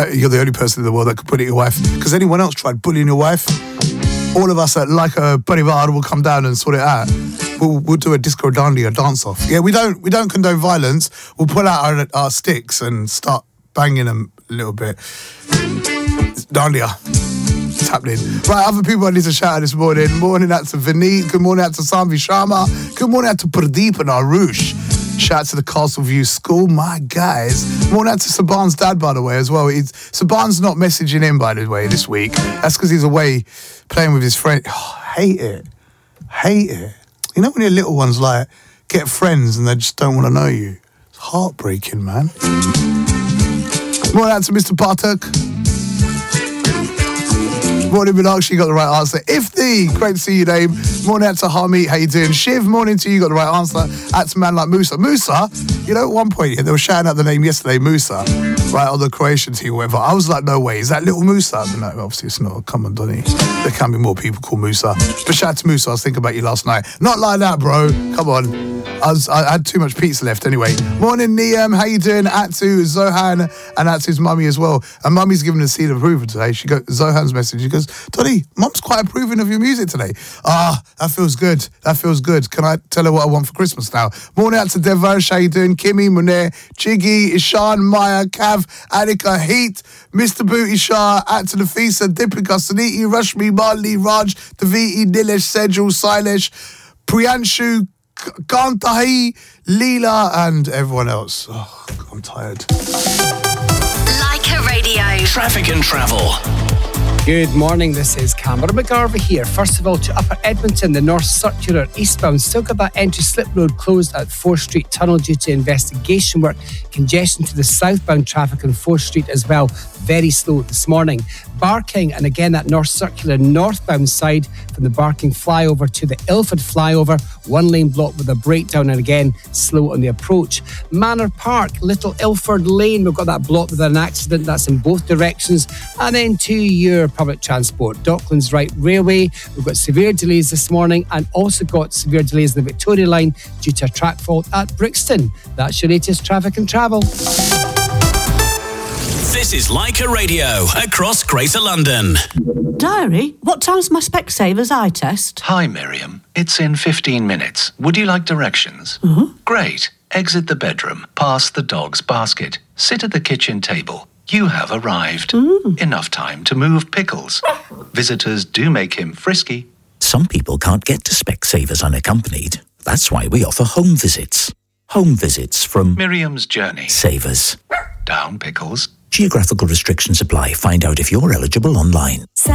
you're the only person in the world that could bully your wife. Because anyone else tried bullying your wife, all of us at like a Parivar will come down and sort it out. We'll do a disco dandy, a dance off. Yeah, we don't condone violence. We'll pull out our sticks and start banging them a little bit. Dandia. It's happening. Right, other people I need to shout out this morning. Morning out to Vineet. Good morning out to Samvi Sharma. Good morning out to Pradeep and Arush. Shout out to the Castleview School, my guys. Morning out to Saban's dad, by the way, as well. Saban's not messaging in, by the way, this week. That's because he's away playing with his friend. Oh, hate it. You know when your little ones like get friends and they just don't want to know you? It's heartbreaking, man. Morning out to Mr. Bartek. Morning, Meenakshi, you got the right answer. Ifthi, great to see you, name. Morning out to Harmeet, how you doing? Shiv, morning to you, got the right answer. Out to man like Musa. Musa, you know, at one point, they were shouting out the name yesterday, Musa, right, on the Croatian team or whatever. I was like, no way, is that little Musa? But no, obviously it's not. Come on, Donny. There can be more people called Musa. But shout out to Musa, I was thinking about you last night. Not like that, bro. Come on. I had too much pizza left anyway. Morning, Niam, how you doing? Out to Zohan and out to his mummy as well. And mummy's giving a seed of approval today. She got Zohan's message. She goes, Donny, mum's quite approving of your music today. That feels good. Can I tell her what I want for Christmas now? Morning out to Devarsh, how you doing? Kimmy, Munir, Chiggy, Ishan, Maya, Kav, Anika, Heat, Mr. Booty Shah, out to Nafisa, Deepika, Suniti, Rashmi, Marley, Raj, Daviti, Nilesh, Sejal, Silesh, Priyanshu, Kantahi, Leela, and everyone else. Oh, I'm tired. Leica Radio. Traffic and travel. Good morning, this is Cameron McGarvey here. First of all, to Upper Edmonton, the North Circular eastbound. Still got that entry slip road closed at 4th Street Tunnel due to investigation work. Congestion to the southbound traffic on 4th Street as well. Very slow this morning. Barking, and again that North Circular northbound side from the Barking flyover to the Ilford flyover. One lane blocked with a breakdown, and again slow on the approach. Manor Park, Little Ilford Lane, we've got that blocked with an accident. That's in both directions. And then to your public transport, Docklands Right Railway, we've got severe delays this morning, and also got severe delays in the Victoria line due to a track fault at Brixton. That's your latest traffic and travel. This is Leica Radio across Greater London. Diary, what time's my Specsavers eye test? Hi, Miriam. It's in 15 minutes. Would you like directions? Great. Exit the bedroom, past the dog's basket, sit at the kitchen table. You have arrived. Enough time to move pickles. Visitors do make him frisky. Some people can't get to Specsavers unaccompanied. That's why we offer home visits. Home visits from Miriam's Journey. Savers. Down pickles. Geographical restrictions apply. Find out if you're eligible online.